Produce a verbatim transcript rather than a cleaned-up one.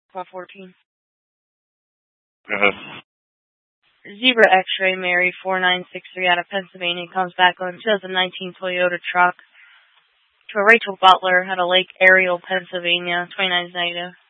Call fourteen. Go ahead. Zebra X-Ray Mary four nine six three out of Pennsylvania comes back on two thousand nineteen Toyota truck to a Rachel Butler at a Lake Ariel, Pennsylvania, twenty-nine is negative.